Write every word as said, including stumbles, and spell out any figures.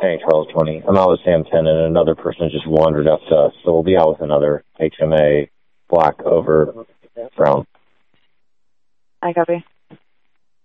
Hey, Charles twenty. I'm out with Sam ten, and another person just wandered up to us, so we'll be out with another H M A black over brown. I copy.